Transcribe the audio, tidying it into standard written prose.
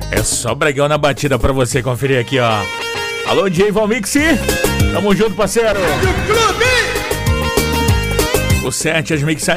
É só bragão na batida pra você conferir aqui, ó. Alô, DJ Valmixi. Tamo junto, parceiro. O 7, as mixagens